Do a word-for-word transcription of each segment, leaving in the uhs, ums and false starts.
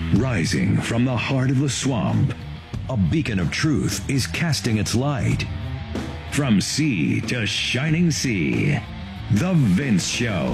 Rising from the heart of the swamp, a beacon of truth is casting its light. From sea to shining sea, The Vince Show.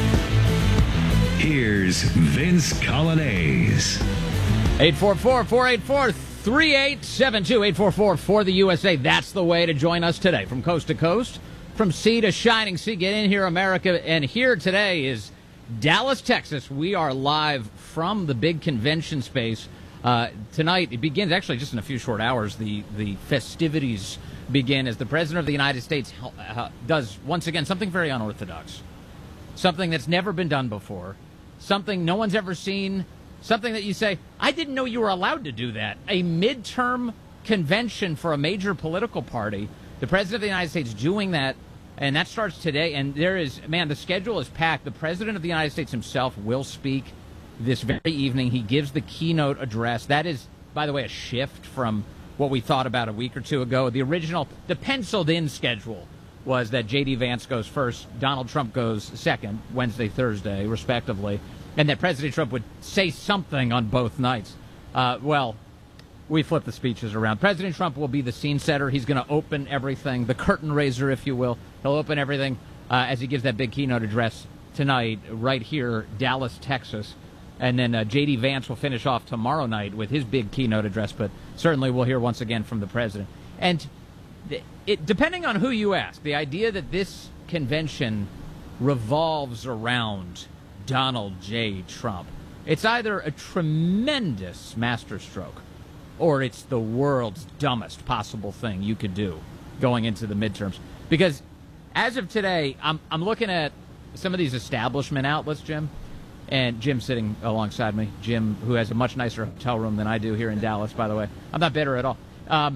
Here's Vince Coglianese. eight four four, four eight four, three eight seven two, eight four four for the U S A. That's the way to join us today. From coast to coast, from sea to shining sea. Get in here, America. And here today is Dallas, Texas. We are live from the big convention space. Uh, tonight, it begins actually just in a few short hours. The, the festivities begin as the President of the United States uh, does, once again, something very unorthodox. Something that's never been done before. Something no one's ever seen. Something that you say, I didn't know you were allowed to do that. A midterm convention for a major political party. The President of the United States doing that, and that starts today. And there is, man, the schedule is packed. The President of the United States himself will speak this very evening. He gives the keynote address. That is, by the way, a shift from what we thought about a week or two ago. The original, the penciled-in schedule was that J D. Vance goes first, Donald Trump goes second, Wednesday, Thursday, respectively, and that President Trump would say something on both nights. Uh, well, we flip the speeches around. President Trump will be the scene setter. He's going to open everything, the curtain raiser, if you will. He'll open everything uh, as he gives that big keynote address tonight, right here, Dallas, Texas. And then uh, J D. Vance will finish off tomorrow night with his big keynote address, but certainly we'll hear once again from the president. And it, depending on who you ask, the idea that this convention revolves around Donald J. Trump, it's either a tremendous masterstroke or it's the world's dumbest possible thing you could do going into the midterms. Because as of today, I'm, I'm looking at some of these establishment outlets, Jim, and Jim sitting alongside me, Jim, who has a much nicer hotel room than I do here in Dallas, by the way. I'm not bitter at all. Um,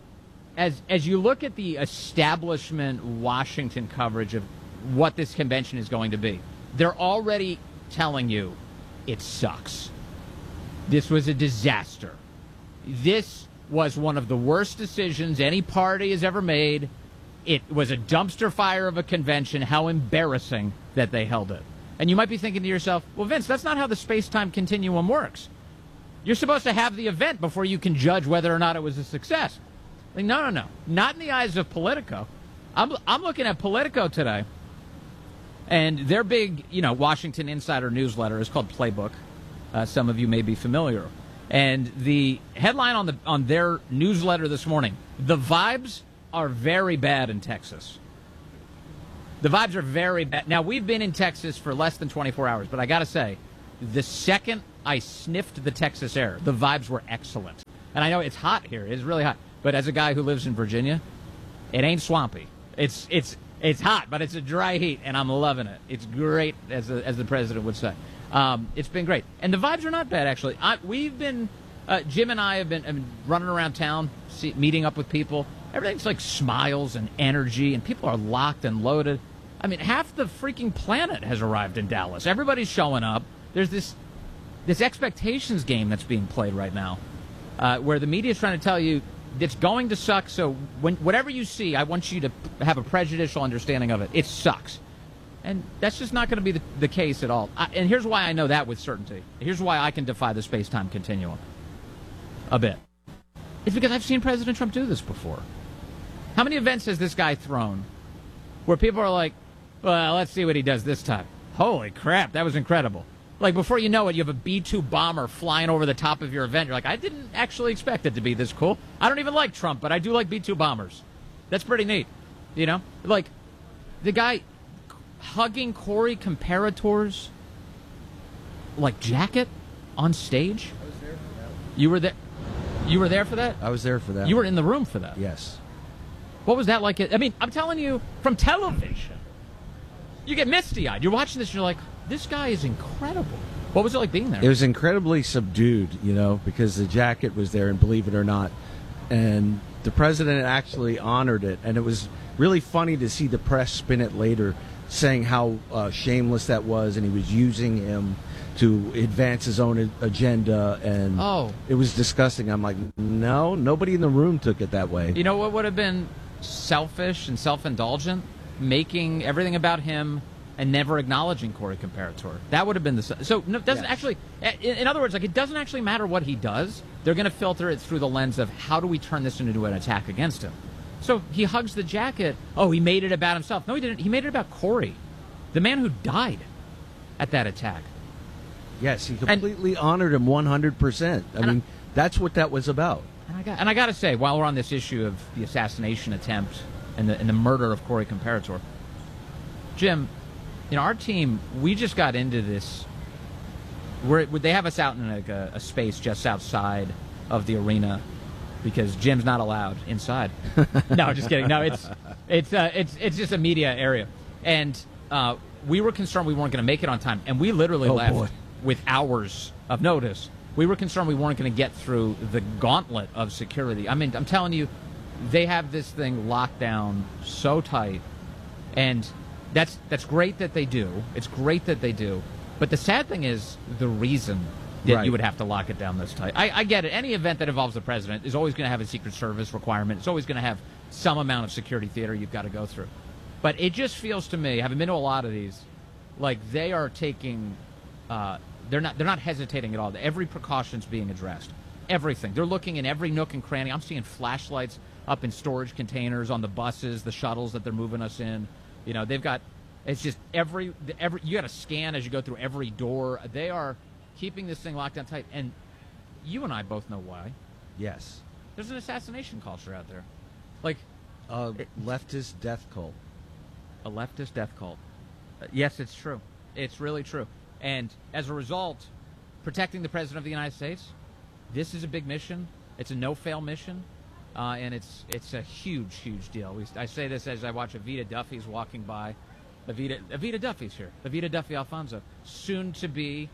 as as you look at the establishment Washington coverage of what this convention is going to be, they're already telling you it sucks. This was a disaster. This was one of the worst decisions any party has ever made. It was a dumpster fire of a convention. How embarrassing that they held it. And you might be thinking to yourself, well, Vince, that's not how the space-time continuum works. You're supposed to have the event before you can judge whether or not it was a success. Like, no, no, no. Not in the eyes of Politico. I'm, I'm looking at Politico today, and their big, you know, Washington Insider newsletter is called Playbook. Uh, some of you may be familiar. And the headline on the on their newsletter this morning, the vibes are very bad in Texas. The vibes are very bad. Now, we've been in Texas for less than twenty-four hours, but I got to say, the second I sniffed the Texas air, the vibes were excellent. And I know it's hot here. It's really hot. But as a guy who lives in Virginia, it ain't swampy. It's it's it's hot, but it's a dry heat, and I'm loving it. It's great, as the, as the president would say. Um, it's been great. And the vibes are not bad, actually. I, we've been, uh, Jim and I have been, have been running around town, see, meeting up with people. Everything's like smiles and energy, and people are locked and loaded. I mean, half the freaking planet has arrived in Dallas. Everybody's showing up. There's this this expectations game that's being played right now, uh, where the media is trying to tell you it's going to suck. So when whatever you see, I want you to have a prejudicial understanding of it. It sucks. And that's just not going to be the, the case at all. I, and here's why I know that with certainty. Here's why I can defy the space-time continuum a bit. It's because I've seen President Trump do this before. How many events has this guy thrown where people are like, well, let's see what he does this time. Holy crap, that was incredible. Like, before you know it, you have a B two bomber flying over the top of your event. You're like, I didn't actually expect it to be this cool. I don't even like Trump, but I do like B two bombers. That's pretty neat, you know? Like, the guy hugging Corey Comparator's, like, jacket on stage. I was there for that. You were there? You were there for that? I was there for that. You were in the room for that? Yes. What was that like? I mean, I'm telling you, from television, you get misty-eyed. You're watching this, and you're like, this guy is incredible. What was it like being there? It was incredibly subdued, you know, because the jacket was there, and believe it or not, and the president actually honored it, and it was really funny to see the press spin it later, saying how uh, shameless that was, and he was using him to advance his own agenda, and oh. It was disgusting. I'm like, no, nobody in the room took it that way. You know what would have been selfish and self-indulgent? Making everything about him and never acknowledging Corey Comparator. That would have been the so. No, it doesn't Yes. actually. In, in other words, like it doesn't actually matter what he does. They're going to filter it through the lens of how do we turn this into an attack against him. So he hugs the jacket. Oh, he made it about himself. No, he didn't. He made it about Corey, the man who died at that attack. Yes, he completely and, honored him one hundred percent. I mean, I, that's what that was about. And I got and I got to say, while we're on this issue of the assassination attempt and the and the murder of Corey Comparator, Jim. You know, our team, we just got into this. We're, they have us out in like a, a space just outside of the arena because Jim's not allowed inside. No, just kidding. No, it's it's uh, it's it's just a media area, and uh, we were concerned we weren't going to make it on time, and we literally oh, left boy. with hours of notice. We were concerned we weren't going to get through the gauntlet of security. I mean, I'm telling you, they have this thing locked down so tight, and. That's that's great that they do. It's great that they do. But the sad thing is the reason that right. you would have to lock it down this tight. I, I get it. Any event that involves the president is always going to have a Secret Service requirement. It's always going to have some amount of security theater you've got to go through. But it just feels to me, having been to a lot of these, like they are taking, uh, they're not they're not hesitating at all. Every precaution's being addressed. Everything. They're looking in every nook and cranny. I'm seeing flashlights up in storage containers on the buses, the shuttles that they're moving us in. You know, they've got, it's just every, every you got to scan as you go through every door. They are keeping this thing locked down tight. And you and I both know why. Yes. There's an assassination culture out there. Like, a leftist death cult. A leftist death cult. Uh, yes, it's true. It's really true. And as a result, protecting the President of the United States, this is a big mission. It's a no-fail mission. Uh, and it's it's a huge, huge deal. We, I say this as I watch Evita Duffy's walking by. Evita, Evita Duffy's here. Evita Duffy Alfonso, soon to be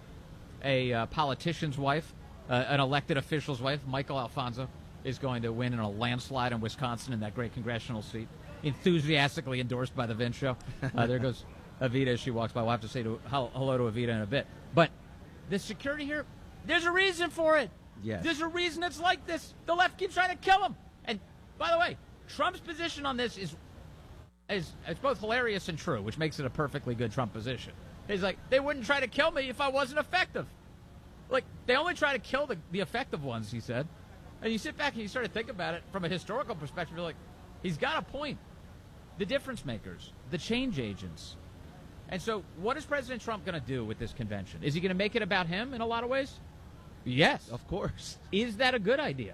a uh, politician's wife, uh, an elected official's wife. Michael Alfonso is going to win in a landslide in Wisconsin in that great congressional seat. Enthusiastically endorsed by the Vince Show. Uh, there goes Evita as she walks by. We'll have to say to, hello to Evita in a bit. But the security here, there's a reason for it. Yes. There's a reason it's like this. The left keeps trying to kill him. And by the way, Trump's position on this is is it's both hilarious and true, which makes it a perfectly good Trump position. He's like, they wouldn't try to kill me if I wasn't effective. Like, they only try to kill the, the effective ones, he said. And you sit back and you sort of think about it from a historical perspective, you're like, he's got a point. The difference makers, the change agents. And so what is President Trump going to do with this convention? Is he going to make it about him in a lot of ways? Yes. Of course. Is that a good idea?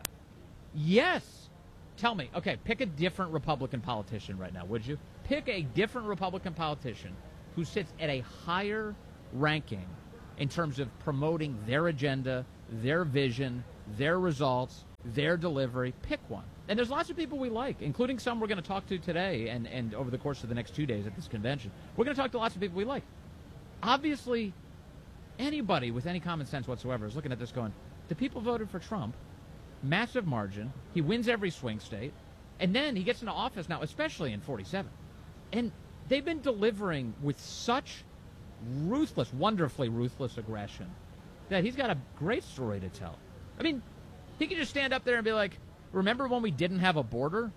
Yes. Tell me, okay, pick a different Republican politician right now, would you? Pick a different Republican politician who sits at a higher ranking in terms of promoting their agenda, their vision, their results, their delivery. Pick one. And there's lots of people we like, including some we're going to talk to today and, and over the course of the next two days at this convention. We're going to talk to lots of people we like. Obviously, anybody with any common sense whatsoever is looking at this going, the people voted for Trump. Massive margin. He wins every swing state. And then he gets into office now, especially in forty-seven. And they've been delivering with such ruthless, wonderfully ruthless aggression that he's got a great story to tell. I mean, he can just stand up there and be like, remember when we didn't have a border?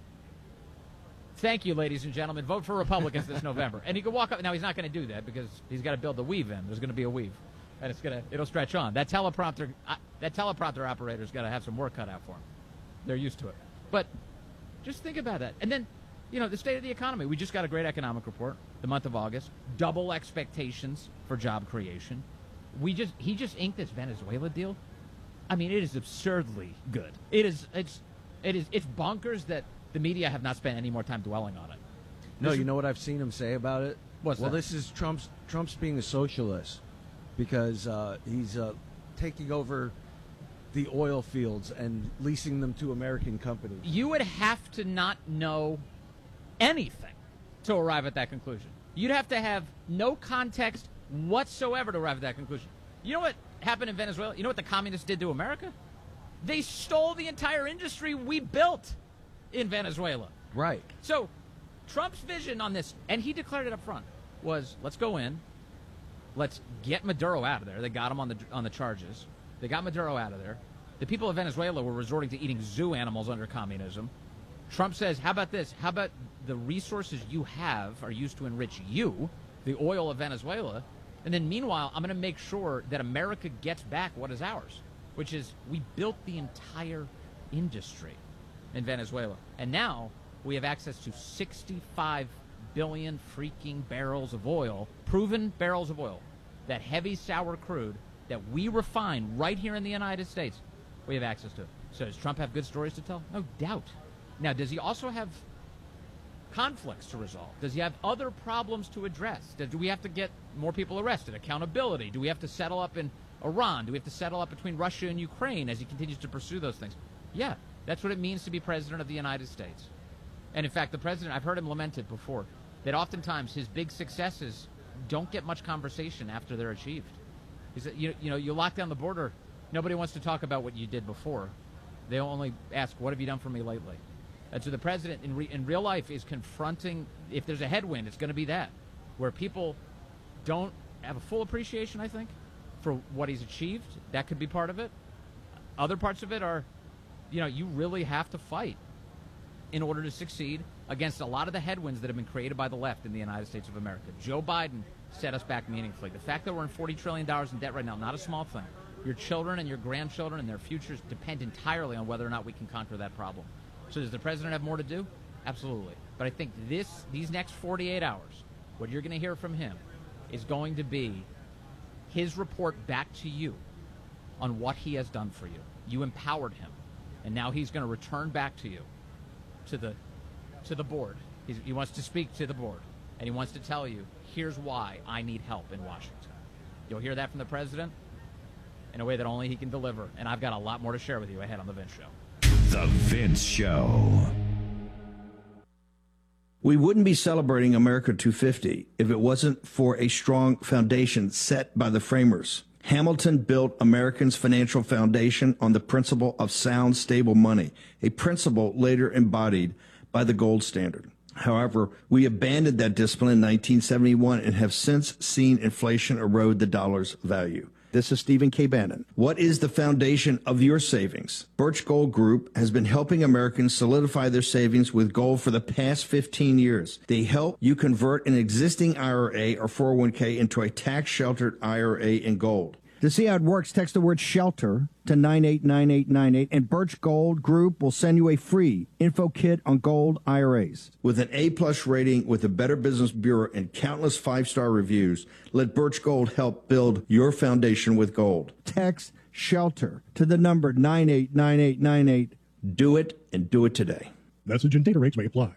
Thank you, ladies and gentlemen. Vote for Republicans this November. And he could walk up. Now, he's not going to do that because he's got to build the weave in. There's going to be a weave. And it's gonna, it'll stretch on. That teleprompter, uh, that teleprompter operator's got to have some work cut out for him. They're used to it. But just think about that. And then, you know, the state of the economy. We just got a great economic report, the month of August. Double expectations for job creation. We just, he just inked this Venezuela deal. I mean, it is absurdly good. It is, it's, it is, it's bonkers that the media have not spent any more time dwelling on it. No, This you is- know what I've seen him say about it? What's well, that? this is Trump's Trump's being a socialist because uh, he's uh, taking over the oil fields and leasing them to American companies. You would have to not know anything to arrive at that conclusion. You'd have to have no context whatsoever to arrive at that conclusion. You know what happened in Venezuela? You know what the communists did to America? They stole the entire industry we built in Venezuela. Right. So Trump's vision on this, and he declared it up front, was let's go in, let's get Maduro out of there. They got him on the on the charges. They got Maduro out of there. The people of Venezuela were resorting to eating zoo animals under communism. Trump says, how about this? How about the resources you have are used to enrich you? the oil of Venezuela. And then meanwhile, I'm going to make sure that America gets back what is ours, which is we built the entire industry in Venezuela. And now we have access to sixty-five billion freaking barrels of oil, proven barrels of oil, that heavy sour crude that we refine right here in the United States. We have access to it. So does Trump have good stories to tell? No doubt. Now, does he also have conflicts to resolve? Does he have other problems to address? Do we have to get more people arrested? Accountability? Do we have to settle up in Iran? Do we have to settle up between Russia and Ukraine as he continues to pursue those things? Yeah, that's what it means to be president of the United States. And in fact, the president, I've heard him lament it before, that oftentimes his big successes don't get much conversation after they're achieved. He said, you, you know, you lock down the border, nobody wants to talk about what you did before. They only ask, what have you done for me lately? And so the president in, re, in real life is confronting, if there's a headwind, it's going to be that, where people don't have a full appreciation, I think, for what he's achieved. That could be part of it. Other parts of it are, you know, you really have to fight in order to succeed against a lot of the headwinds that have been created by the left in the United States of America. Joe Biden set us back meaningfully. The fact that we're in forty trillion dollars in debt right now, not a small thing. Your children and your grandchildren and their futures depend entirely on whether or not we can conquer that problem. So does the president have more to do? Absolutely. But I think this, these next forty-eight hours, what you're going to hear from him is going to be his report back to you on what he has done for you. You empowered him, and now he's going to return back to you, to the to the board. He's, he wants to speak to the board, and he wants to tell you, here's why I need help in Washington. You'll hear that from the president in a way that only he can deliver, and I've got a lot more to share with you ahead on The Vince Show. The Vince Show. We wouldn't be celebrating America two fifty if it wasn't for a strong foundation set by the framers. Hamilton built Americans' financial foundation on the principle of sound, stable money, a principle later embodied by the gold standard. However, we abandoned that discipline in nineteen seventy-one and have since seen inflation erode the dollar's value. This is Stephen K. Bannon. What is the foundation of your savings? Birch Gold Group has been helping Americans solidify their savings with gold for the past fifteen years. They help you convert an existing I R A or four oh one k into a tax-sheltered I R A in gold. To see how it works, text the word SHELTER to nine eight nine eight nine eight, and Birch Gold Group will send you a free info kit on gold I R As. With an A-plus rating with the Better Business Bureau and countless five-star reviews, let Birch Gold help build your foundation with gold. Text SHELTER to the number nine eight nine eight nine eight. Do it, and do it today. Message and data rates may apply.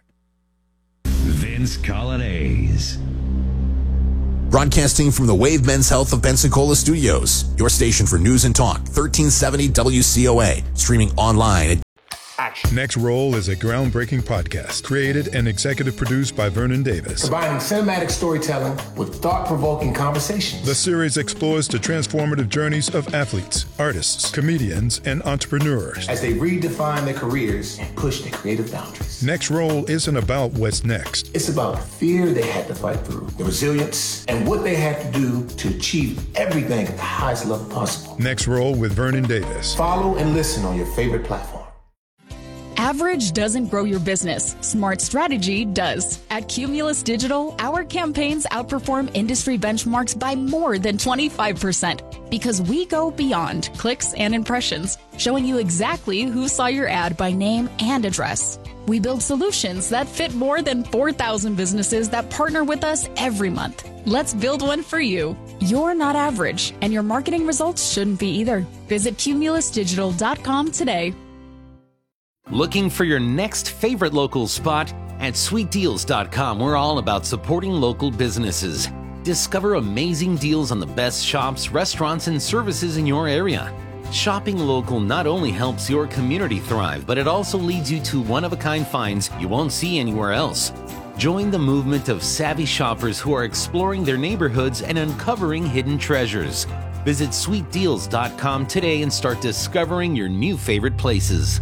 Vince Coglianese. Broadcasting from the Wave Men's Health of Pensacola Studios, your station for news and talk, thirteen seventy W C O A, streaming online at Action. Next Roll is a groundbreaking podcast created and executive produced by Vernon Davis. Combining cinematic storytelling with thought-provoking conversations. The series explores the transformative journeys of athletes, artists, comedians, and entrepreneurs as they redefine their careers and push their creative boundaries. Next Roll isn't about what's next. It's about the fear they had to fight through, the resilience, and what they had to do to achieve everything at the highest level possible. Next Roll with Vernon Davis. Follow and listen on your favorite platform. Average doesn't grow your business. Smart strategy does. At Cumulus Digital, our campaigns outperform industry benchmarks by more than twenty-five percent because we go beyond clicks and impressions, showing you exactly who saw your ad by name and address. We build solutions that fit more than four thousand businesses that partner with us every month. Let's build one for you. You're not average, and your marketing results shouldn't be either. Visit cumulus digital dot com today. Looking for your next favorite local spot? At sweet deals dot com, we're all about supporting local businesses. Discover amazing deals on the best shops, restaurants, and services in your area. Shopping local not only helps your community thrive, but it also leads you to one-of-a-kind finds you won't see anywhere else. Join the movement of savvy shoppers who are exploring their neighborhoods and uncovering hidden treasures. Visit sweet deals dot com today and start discovering your new favorite places.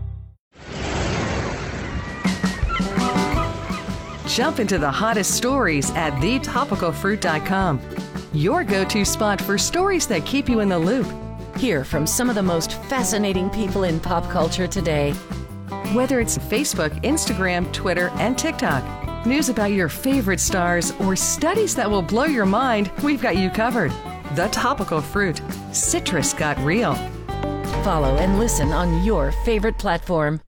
Jump into the hottest stories at the topical fruit dot com. Your go-to spot for stories that keep you in the loop. Hear from some of the most fascinating people in pop culture today. Whether it's Facebook, Instagram, Twitter, and TikTok. news about your favorite stars, or studies that will blow your mind, we've got you covered. The Topical Fruit. Citrus got real. Follow and listen on your favorite platform.